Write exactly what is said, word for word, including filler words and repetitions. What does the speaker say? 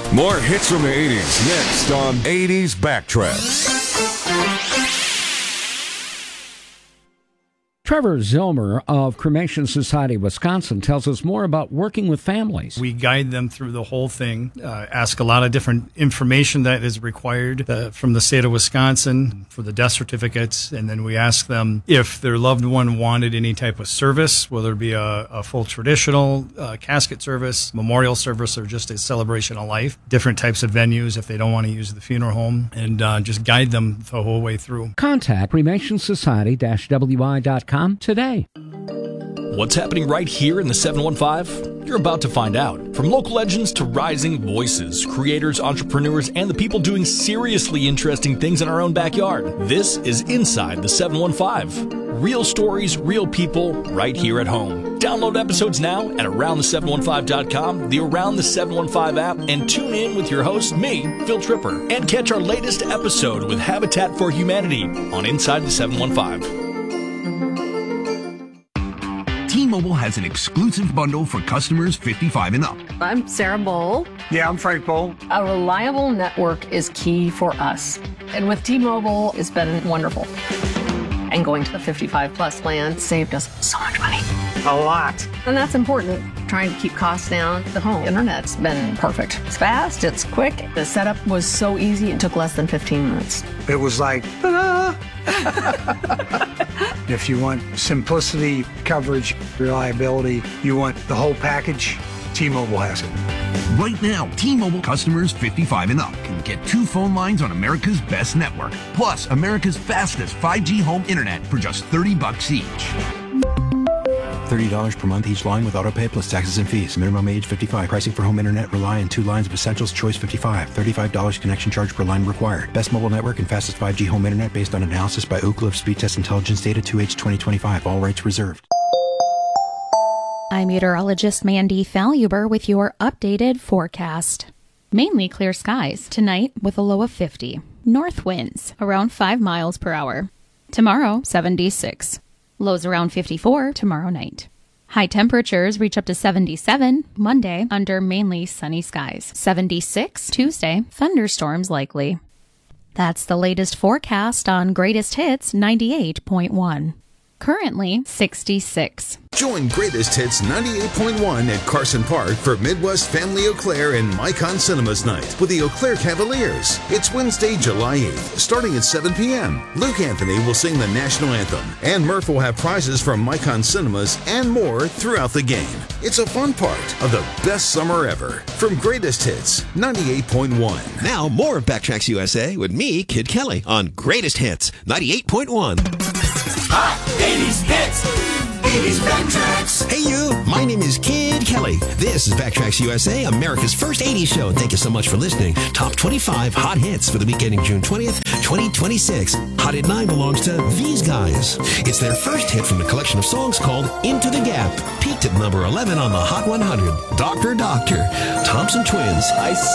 More hits from the eighties next on eighties Backtracks. Trevor Zilmer of Cremation Society Wisconsin tells us more about working with families. We guide them through the whole thing, uh, ask a lot of different information that is required uh, from the state of Wisconsin for the death certificates, and then we ask them if their loved one wanted any type of service, whether it be a, a full traditional uh, casket service, memorial service, or just a celebration of life, different types of venues if they don't want to use the funeral home, and uh, just guide them the whole way through. Contact cremation society dash w i dot com today. What's happening right here in the seven one five? You're about to find out. From local legends to rising voices, creators, entrepreneurs, and the people doing seriously interesting things in our own backyard. This is Inside the seven one five. Real stories, real people, right here at home. Download episodes now at around the seven one five dot com, the Around the seven one five app, and tune in with your host, me, Phil Tripper. And catch our latest episode with Habitat for Humanity on Inside the seven one five. T-Mobile has an exclusive bundle for customers fifty-five and up. I'm Sarah Bowl. Yeah, I'm Frank Bowl. A reliable network is key for us. And with T-Mobile, it's been wonderful. And going to the fifty-five plus plan saved us so much money. A lot. And that's important. Trying to keep costs down. The home internet's been perfect. It's fast, it's quick. The setup was so easy, it took less than fifteen minutes. It was like, ta-da! If you want simplicity, coverage, reliability, you want the whole package, T-Mobile has it. Right now, T-Mobile customers fifty-five and up can get two phone lines on America's best network, plus America's fastest five G home internet for just thirty bucks each. thirty dollars per month each line with autopay plus taxes and fees. Minimum age fifty-five. Pricing for home internet rely on two lines of Essentials Choice fifty-five. thirty-five dollars connection charge per line required. Best mobile network and fastest five G home internet based on analysis by Ookla of Speed Test Intelligence data two H twenty twenty-five. All rights reserved. I'm meteorologist Mandy Faluber with your updated forecast. Mainly clear skies tonight with a low of fifty. North winds around five miles per hour. Tomorrow, seventy-six. Lows around fifty-four tomorrow night. High temperatures reach up to seventy-seven Monday under mainly sunny skies. seventy-six Tuesday, thunderstorms likely. That's the latest forecast on Greatest Hits ninety-eight point one. Currently sixty-six. Join Greatest Hits ninety-eight point one at Carson Park for Midwest Family Eau Claire and Micon Cinemas Night with the Eau Claire Cavaliers. It's Wednesday, July eighth, starting at seven p.m. Luke Anthony will sing the national anthem, and Murph will have prizes from Micon Cinemas and more throughout the game. It's a fun part of the best summer ever. From Greatest Hits ninety-eight point one. Now more of Backtracks U S A with me, Kid Kelly, on Greatest Hits ninety-eight point one. Hot eighties hits. eighties Backtracks. Hey you, my name is Kid Kelly. This is Backtracks U S A, America's first eighties show. Thank you so much for listening. Top twenty-five hot hits for the week ending June twentieth, twenty twenty-six. Hot at nine belongs to These Guys. It's their first hit from the collection of songs called Into the Gap. Peaked at number eleven on the Hot one hundred. Doctor Doctor, Thompson Twins. I